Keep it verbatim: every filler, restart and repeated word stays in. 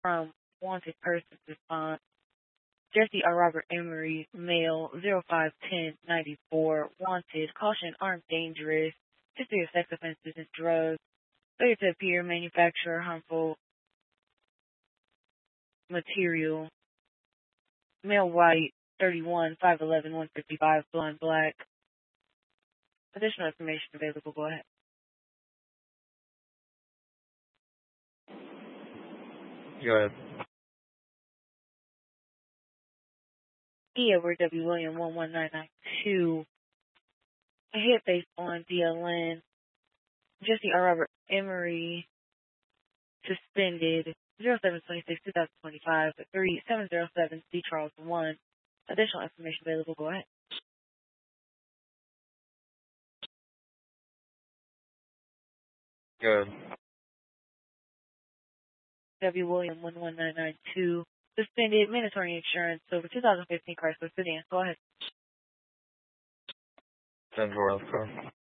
from wanted persons response. Jesse R. Robert Emery, male, zero five ten ninety-four, wanted, caution, armed, dangerous, history of sex offenses and drugs, failure to appear, manufacturer, harmful material, male, white, thirty-one, five eleven, one fifty-five, blonde, black. Additional information available. Go ahead. Go ahead. E. Edward W. William, one one nine nine two. A hit based on D L N. Jesse R. Robert Emery, suspended, zero seven twenty-six twenty twenty-five, three seven zero seven C. Charles one. Additional information available. Go ahead. Go ahead. W. William, one one nine nine two. Suspended, mandatory insurance over two thousand fifteen Chrysler sedan. Go ahead. ten four F car.